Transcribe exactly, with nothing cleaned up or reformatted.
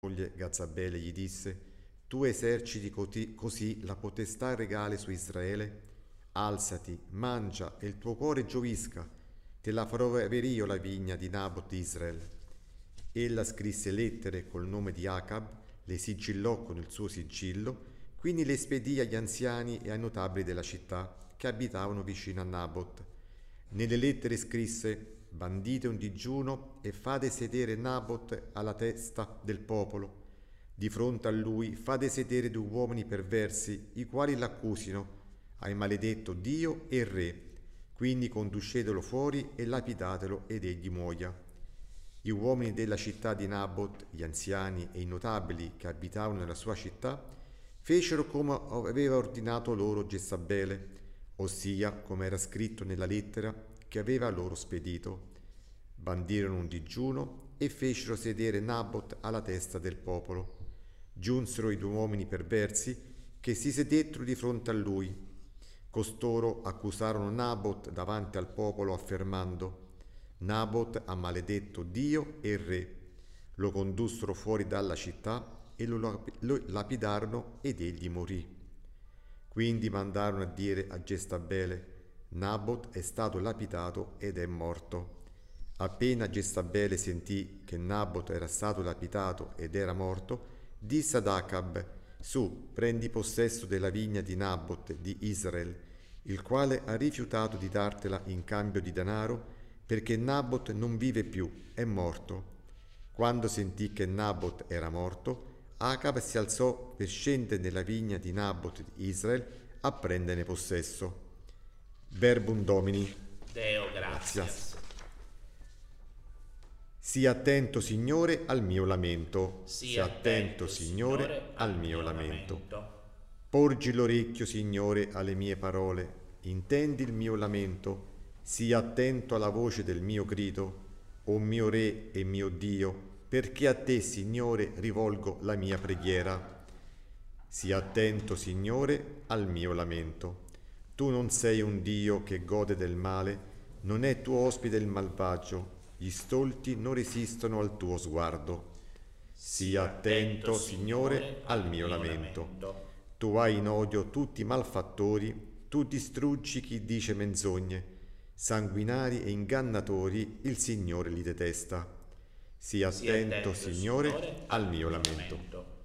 moglie Gazzabele gli disse: Tu eserciti coti- così la potestà regale su Israele? Alzati, mangia e il tuo cuore giovisca, te la farò avere io la vigna di Nabot di Israele. Ella scrisse lettere col nome di Acab, le sigillò con il suo sigillo, quindi le spedì agli anziani e ai notabili della città che abitavano vicino a Nabot. Nelle lettere scrisse: Bandite un digiuno e fate sedere Nabot alla testa del popolo. Di fronte a lui fate sedere due uomini perversi, i quali l'accusino. Hai maledetto Dio e il re. Quindi conducetelo fuori e lapidatelo ed egli muoia. Gli uomini della città di Nabot, gli anziani e i notabili che abitavano nella sua città, fecero come aveva ordinato loro Jezabele, ossia come era scritto nella lettera che aveva loro spedito. Bandirono un digiuno e fecero sedere Nabot alla testa del popolo. Giunsero i due uomini perversi che si sedettero di fronte a lui. Costoro accusarono Nabot davanti al popolo affermando: Nabot ha maledetto Dio e il re. Lo condussero fuori dalla città e lo lapidarono ed egli morì. Quindi mandarono a dire a Jezabele: Nabot è stato lapidato ed è morto. Appena Jezabele sentì che Nabot era stato lapidato ed era morto, disse ad Acab: Su, prendi possesso della vigna di Nabot di Israele, il quale ha rifiutato di dartela in cambio di denaro, perché Nabot non vive più, è morto. Quando sentì che Nabot era morto, Acab si alzò per scendere nella vigna di Nabot di Israele a prenderne possesso. Verbum Domini. Deo gratias. Sia attento, Signore, al mio lamento. Sia attento, Signore, al mio lamento. lamento. Porgi l'orecchio, Signore, alle mie parole. Intendi il mio lamento. Sia attento alla voce del mio grido, o mio Re e mio Dio, perché a te, Signore, rivolgo la mia preghiera. Sia attento, Signore, al mio lamento. Tu non sei un Dio che gode del male, non è tuo ospite il malvagio, gli stolti non resistono al tuo sguardo. Sia attento, Signore, al mio lamento. Tu hai in odio tutti i malfattori, tu distruggi chi dice menzogne. Sanguinari e ingannatori il Signore li detesta. Sia attento, Signore, al mio lamento.